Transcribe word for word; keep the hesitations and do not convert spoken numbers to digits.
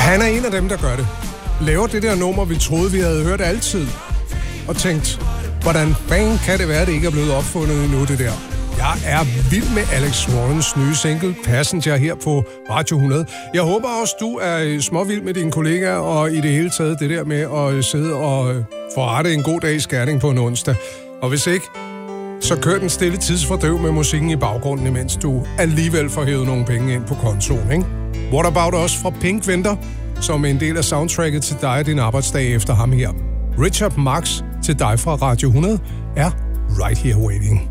Han er en af dem, der gør det. Laver det der nummer, vi troede, vi havde hørt altid. Og tænkt, hvordan fanden kan det være, det ikke er blevet opfundet endnu, det der? Jeg er vild med Alex Warrens nye single, Passenger, her på Radio hundrede. Jeg håber også, du er småvild med dine kollegaer, og i det hele taget det der med at sidde og forrette en god dags gerning på en onsdag. Og hvis ikke, så kør den stille tidsfordriv med musikken i baggrunden, imens du alligevel får hævet nogle penge ind på kontoen, ikke? What About Us fra Pink venter, som en del af soundtracket til dig og din arbejdsdag efter ham her. Richard Marx til dig fra Radio hundrede er Right Here Waiting.